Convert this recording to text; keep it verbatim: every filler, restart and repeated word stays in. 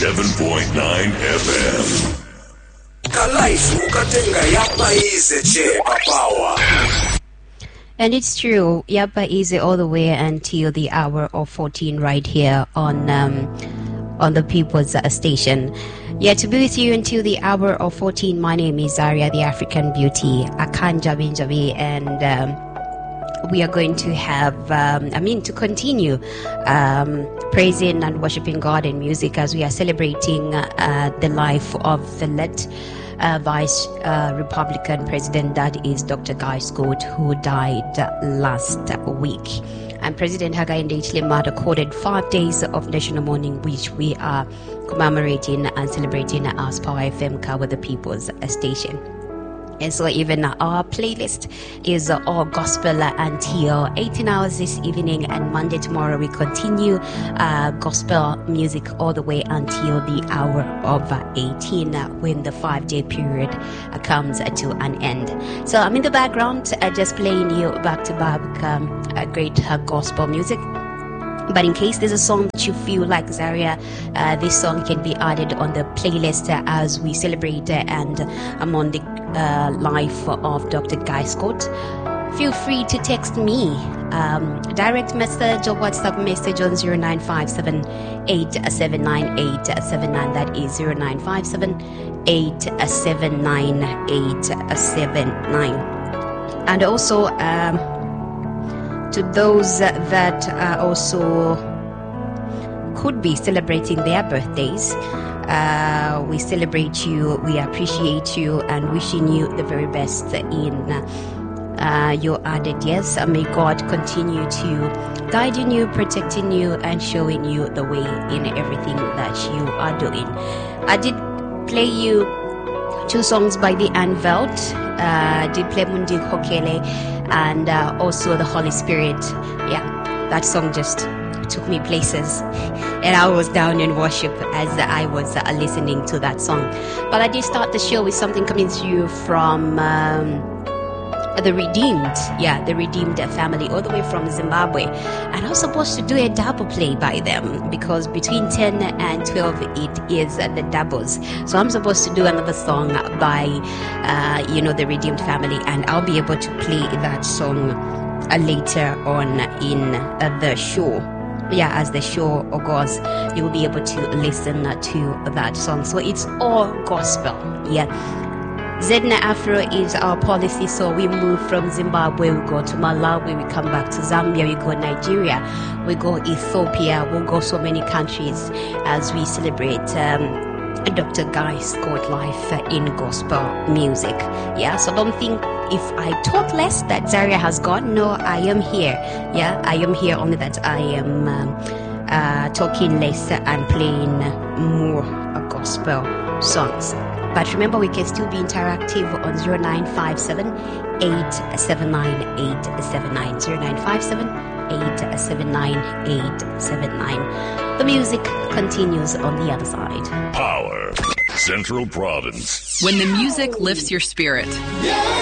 seven point nine F M. And it's true, Yapa Easy all the way until the hour of fourteen right here on um, on the People's uh, Station. Yeah, to be with you until the hour of fourteen, my name is Zaria, the African Beauty, Akan Jabi Jabi, and um, we are going to have, um, I mean, to continue um, praising and worshiping God in music as we are celebrating uh, the life of the late Uh, Vice uh, Republican President, that is Doctor Guy Scott, who died last week. And President Hakainde Hichilema recorded five days of national mourning, which we are commemorating and celebrating as Power F M Cover the People's Station. And so even our playlist is all gospel until eighteen hours this evening, and Monday tomorrow we continue uh, gospel music all the way until the hour of eighteen when the five-day period comes to an end. So I'm in the background uh, just playing you back-to-back um, uh, great uh, gospel music. But in case there's a song that you feel like, Zaria, uh, this song can be added on the playlist uh, as we celebrate uh, and I'm on the uh, life of Doctor Guy Scott, feel free to text me. Um, direct message or WhatsApp message on zero nine five seven, eight seven nine, eight seven nine. That is zero nine five seven, eight seven nine, eight seven nine. And also, um, to those that uh, also could be celebrating their birthdays, uh, we celebrate you, we appreciate you, and wishing you the very best in uh, your added years. And may God continue to guiding you, protecting you, and showing you the way in everything that you are doing. I did play you two songs by the Unveiled, uh, did play Mundi Hokele, and uh, also the Holy Spirit. Yeah, that song just took me places, and I was down in worship as I was uh, listening to that song. But I did start the show with something coming through from um, the Redeemed, yeah, the Redeemed family, all the way from Zimbabwe. And I was supposed to do a double play by them because between ten and twelve it is uh, the doubles. So I'm supposed to do another song by, uh, you know, the Redeemed family, and I'll be able to play that song uh, later on in uh, the show. Yeah, as the show goes, you will be able to listen to that song. So it's all gospel, yeah. Zedna Afro is our policy, so we move from Zimbabwe, we go to Malawi, we come back to Zambia, we go Nigeria, we go Ethiopia, we'll go so many countries as we celebrate um, Doctor Guy Scott life in gospel music. Yeah, so don't think if I talk less that Zaria has gone. No, I am here. Yeah, I am here, only that I am um, uh, talking less and playing more uh, gospel songs. But remember, we can still be interactive on zero nine five seven, eight seven nine, eight seven nine. zero nine five seven, eight seven nine, eight seven nine. The music continues on the other side. Power Central Province. When the music lifts your spirit. Yeah.